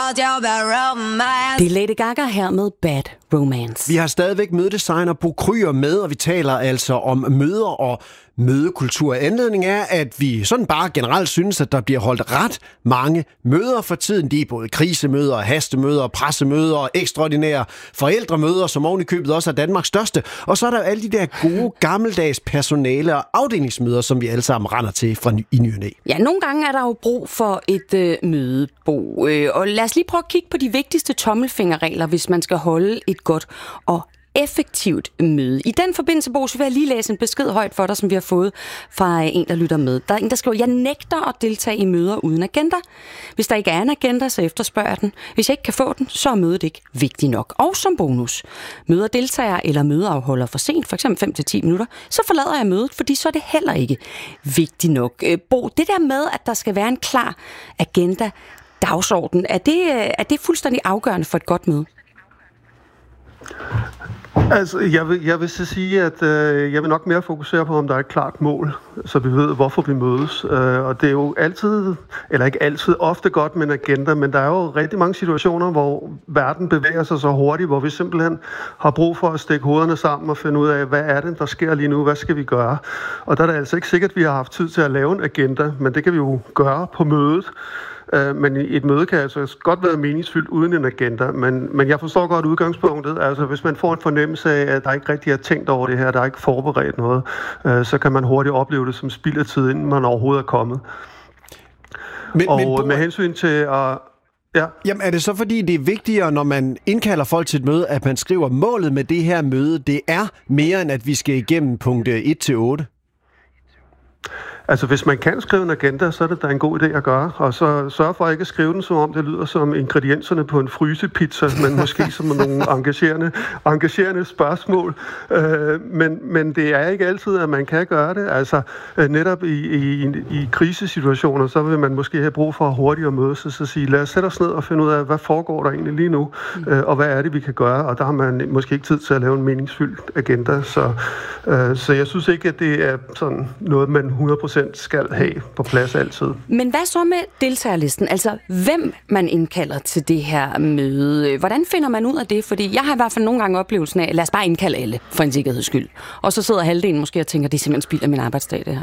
Det er Lady Gaga her med Bad Romance. Vi har stadigvæk mødedesigner Bo Kryer med, og vi taler altså om møder og mødekultur. Anledningen er, at vi sådan bare generelt synes, at der bliver holdt ret mange møder for tiden. De er både krisemøder, hastemøder, pressemøder og ekstraordinære forældremøder, som oven i købet også er Danmarks største. Og så er der alle de der gode, gammeldags personale- og afdelingsmøder, som vi alle sammen render til fra i ny og næ. Ja, nogle gange er der jo brug for et møde, Bo. Og lad os lige prøve at kigge på de vigtigste tommelfingerregler, hvis man skal holde et godt og effektivt møde. I den forbindelse, Bo, så vil jeg lige læse en besked højt for dig, som vi har fået fra en, der lytter med. Der er en, der skriver, jeg nægter at deltage i møder uden agenda. Hvis der ikke er en agenda, så efterspørger jeg den. Hvis jeg ikke kan få den, så er mødet ikke vigtigt nok. Og som bonus, møder deltager eller mødeafholder for sent, f.eks. 5-10 minutter, så forlader jeg mødet, fordi så er det heller ikke vigtigt nok. Bo, det der med, at der skal være en klar agenda, dagsorden, er det fuldstændig afgørende for et godt møde? Altså, jeg vil så sige, at jeg vil nok mere fokusere på, om der er et klart mål, så vi ved, hvorfor vi mødes. Og det er jo altid, eller ikke altid, ofte godt med en agenda, men der er jo rigtig mange situationer, hvor verden bevæger sig så hurtigt, hvor vi simpelthen har brug for at stikke hovederne sammen og finde ud af, hvad er det, der sker lige nu, hvad skal vi gøre? Og der er det altså ikke sikkert, at vi har haft tid til at lave en agenda, men det kan vi jo gøre på mødet. Men et møde kan altså godt være meningsfyldt uden en agenda, men jeg forstår godt udgangspunktet. Altså hvis man får en fornemmelse af, at der ikke rigtig er tænkt over det her, der er ikke forberedt noget, så kan man hurtigt opleve det som spild af tid, inden man overhovedet er kommet. Med hensyn til at... Ja. Jamen er det så fordi, det er vigtigere, når man indkalder folk til et møde, at man skriver målet med det her møde, det er mere end at vi skal igennem punkt 1-8? Altså, hvis man kan skrive en agenda, så er det da en god idé at gøre. Og så sørg for ikke at skrive den, som om det lyder som ingredienserne på en frysepizza, men måske som nogle engagerende spørgsmål. Men det er ikke altid, at man kan gøre det. Altså, netop i krisesituationer, så vil man måske have brug for hurtigt at mødes og så sige, lad os sætte os ned og finde ud af, hvad foregår der egentlig lige nu, og hvad er det, vi kan gøre. Og der har man måske ikke tid til at lave en meningsfyldt agenda. Så jeg synes ikke, at det er sådan noget, man 100% skal have på plads altid. Men hvad så med deltagerlisten? Altså, hvem man indkalder til det her møde? Hvordan finder man ud af det? Fordi jeg har i hvert fald nogle gange oplevelsen af, lad os bare indkalde alle, for en sikkerheds skyld. Og så sidder halvdelen måske og tænker, det er simpelthen spild af min arbejdsdag, det her.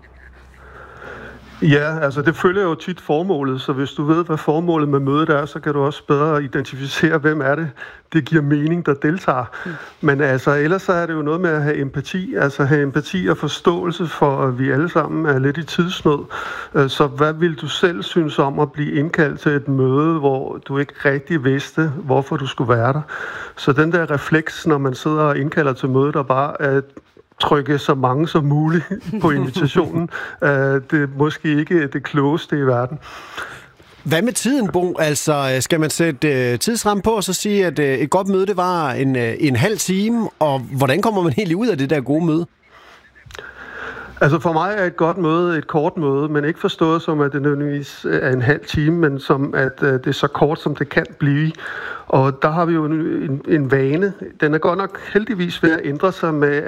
Ja, altså det følger jo tit formålet, så hvis du ved, hvad formålet med mødet er, så kan du også bedre identificere, hvem er det giver mening, der deltager. Men altså, ellers så er det jo noget med at have empati, altså have empati og forståelse for, at vi alle sammen er lidt i tidsnød. Så hvad vil du selv synes om at blive indkaldt til et møde, hvor du ikke rigtig vidste, hvorfor du skulle være der? Så den der refleks, når man sidder og indkalder til mødet, der bare er trykke så mange som muligt på invitationen. Det er måske ikke det klogeste i verden. Hvad med tiden, Bo? Altså, skal man sætte tidsramme på og så sige, at et godt møde, det var en halv time, og hvordan kommer man helt ud af det der gode møde? Altså for mig er et godt møde et kort møde, men ikke forstået som, at det nødvendigvis er en halv time, men som, at det er så kort, som det kan blive. Og der har vi jo en vane. Den er godt nok heldigvis ved at ændre sig med